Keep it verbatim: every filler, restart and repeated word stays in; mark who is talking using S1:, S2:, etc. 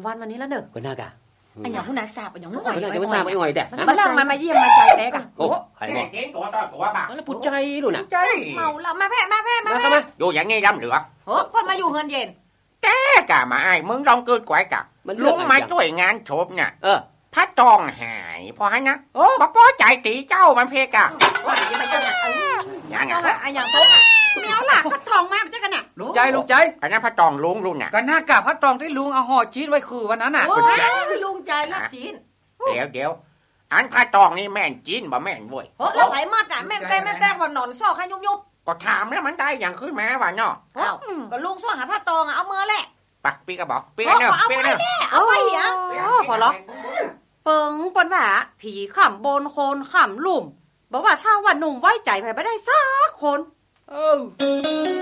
S1: วันวันนี้แล้วเนอะ
S2: ก็น่ากะ
S3: อันอย่างผู้น่าทราบอันอย่างผู้อ่อย
S2: ก็น่าจะไม่ทราบไม่อ่อยแต่
S3: บ้านเรามันมาเยี่ยมมาใจแตกอ่ะ
S2: โอ้ใครบอก
S4: เก่งตัวต่อตัวบ้า
S2: แล้วผู้ใจรู้น่ะ
S3: ใจเมาแล้วมาแพ่มาแพ่มาแพ่
S4: อยู่อย่างนี้ร่ำเหลือ
S3: โอ้เพิ่นมาอยู่เงินเย็น
S4: แกกะมาไอ้มึงลองเกิดกวยกะลุงมาช่วยงานโฉบเนี่ย
S2: เออ
S4: พระจองหายพอให้นะโอ้บ่พอใจตีเจ้ามันเพกะ
S3: ว่าอย่ามาจังอ่ะเอออย่างอ่ะอันอย่างโต๊ะอ่ะแมวล่ะพัดทองมาจังกันน่ะ
S5: ลุงใจลุงใจ
S4: อันนั้นพระจองลุงลุงน่ะ
S5: ก็น่ากะพัดทองที่ลุงเอาห่อจีนไว้คือวันนั้นน่ะ
S3: โอ้ยลุงใจรักจีน
S4: เดี๋ยวเดี๋ยวอันพระจองนี่แม่นจีนบ่แม่นเว้ย
S3: โอ้แล้วไผมัดน่ะแม่นแต่แม่นแต่บ่นอนซอกให้ยุบ
S4: ๆก็ถามแล้วมันได้อย่างขึ้นมาว่าเนาะ
S3: อ้าวก็ลุงซ่อหาผ้าตองอ่ะเอามือแหละ
S4: ปักปีก็บอกปีเนาะปีเนาะ
S3: เอาไปเหรอ
S1: อ๋อพอเหรอเปิงปนว่าผีขำโบนโคนขำลุ่มบอกว่าถ้าวันหนุ่มไว้ใจไปไม่ได้สักคน
S5: เออ